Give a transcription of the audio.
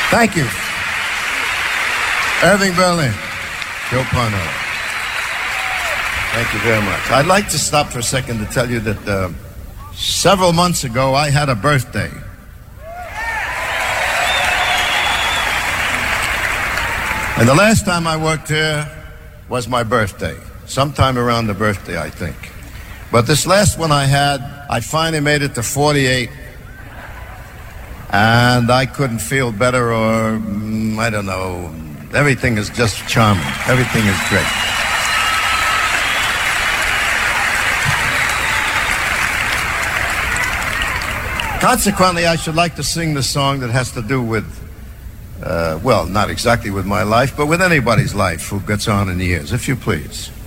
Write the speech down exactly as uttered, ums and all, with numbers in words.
Thank you. Irving Berlin, Joe Parnell. Thank you very much. I'd like to stop for a second to tell you that uh, several months ago I had a birthday. And the last time I worked here was my birthday. Sometime around the birthday, I think. But this last one I had, I finally made it to forty-eight. And I couldn't feel better or, mm, I don't know, everything is just charming. Everything is great. Consequently, I should like to sing the song that has to do with, uh, well, not exactly with my life, but with anybody's life who gets on in years, if you please.